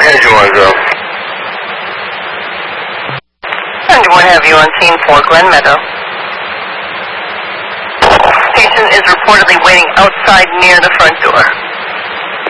Engine 1 0. Engine 1 have you on scene for Glen Meadow. Patient is reportedly waiting outside near the front door.